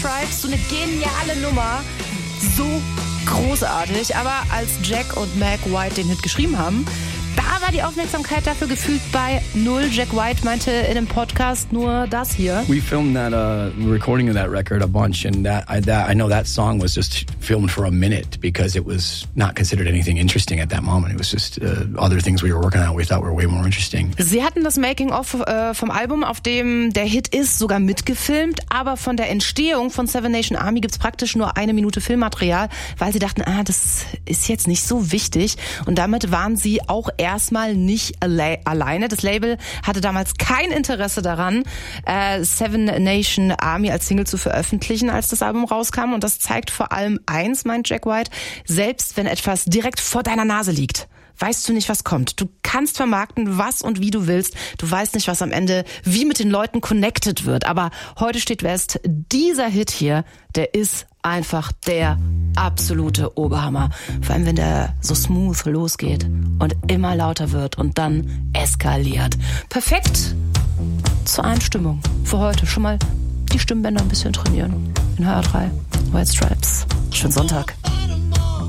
Stripes, so eine geniale Nummer, so großartig. Aber als Jack und Meg White den Hit geschrieben haben, da war die Aufmerksamkeit dafür gefühlt bei null. Jack White meinte in einem Podcast nur das hier. We filmed that recording of that record a bunch, and I know that song was just filmed for a minute because it was not considered anything interesting at that moment. It was just other things we were working on we thought were way more interesting. Sie hatten das Making-of vom Album, auf dem der Hit ist, sogar mitgefilmt, aber von der Entstehung von Seven Nation Army gibt's praktisch nur 1 Minute Filmmaterial, weil sie dachten, das ist jetzt nicht so wichtig, und damit waren sie auch erstmal nicht alleine. Das Label hatte damals kein Interesse daran, Seven Nation Army als Single zu veröffentlichen, als das Album rauskam. Und das zeigt vor allem eins, meint Jack White: Selbst wenn etwas direkt vor deiner Nase liegt, weißt du nicht, was kommt. Du kannst vermarkten, was und wie du willst. Du weißt nicht, was am Ende wie mit den Leuten connected wird. Aber heute steht fest, dieser Hit hier, der ist einfach der absolute Oberhammer. Vor allem, wenn der so smooth losgeht und immer lauter wird und dann eskaliert. Perfekt zur Einstimmung für heute. Schon mal die Stimmbänder ein bisschen trainieren. In HR3, White Stripes. Schönen Sonntag.